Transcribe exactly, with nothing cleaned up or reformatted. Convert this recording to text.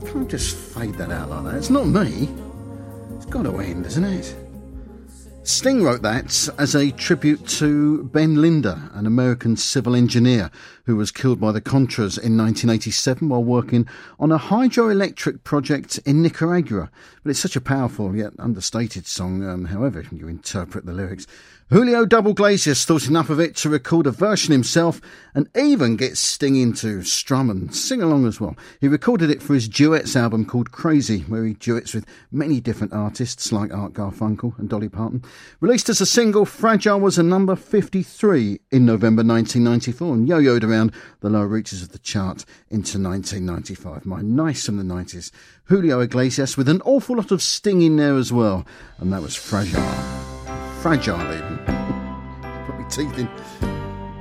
Can't just fade that out like that. It's not me. It's got to end, isn't it? Sting wrote that as a tribute to Ben Linder, an American civil engineer who was killed by the Contras in nineteen eighty-seven while working on a hydroelectric project in Nicaragua. But it's such a powerful yet understated song, um, however you interpret the lyrics. Julio Double Glacius thought enough of it to record a version himself and even get Sting in to strum and sing along as well. He recorded it for his duets album called Crazy, where he duets with many different artists like Art Garfunkel and Dolly Parton. Released as a single, Fragile was a number fifty-three in November nineteen ninety-four and yo-yoed around the lower reaches of the chart into nineteen ninety-five. My nice from the nineties. Julio Iglesias with an awful lot of Sting in there as well, and that was Fragile. Fragile even. Put my teeth in.